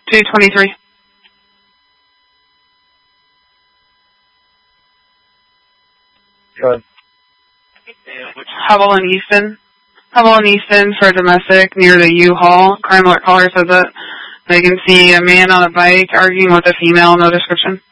223. Good. Hubble and Easton for domestic near the U-Haul. Crime alert caller says that they can see a man on a bike arguing with a female. No description.